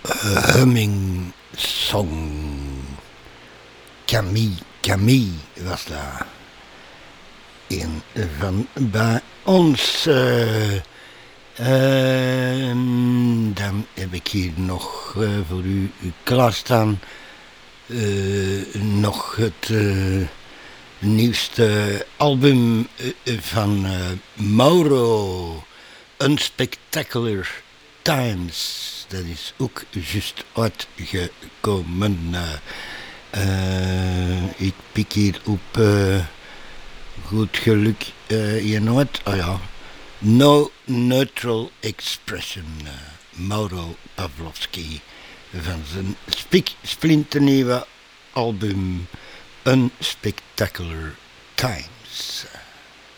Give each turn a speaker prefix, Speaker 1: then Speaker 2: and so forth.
Speaker 1: Humming Song. Camille was dat. Een van bij ons. Dan heb ik hier nog voor u klaarstaan. Nog het nieuwste album van Mauro. Unspectacular Times. Dat is ook juist uitgekomen. Ik pik hier op goed geluk je nooit. Oh ja. No Neutral Expression. Mauro Pavlovsky van zijn splinternieuwe album Unspectacular Times.